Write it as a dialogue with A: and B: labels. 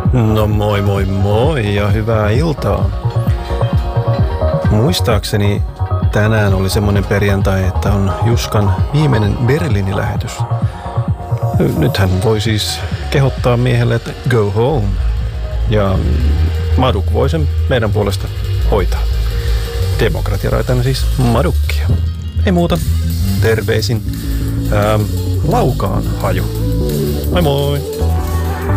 A: No moi moi moi ja hyvää iltaa. Muistaakseni tänään oli semmoinen perjantai, että on Juskan viimeinen Berliinin lähetys. Nythän voi siis kehottaa miehelle, että go home. Ja Maduk voi sen meidän puolesta hoitaa. Demokratiaraitana siis Madukkia. Ei muuta. Terveisin. Laukaan haju. Moi moi!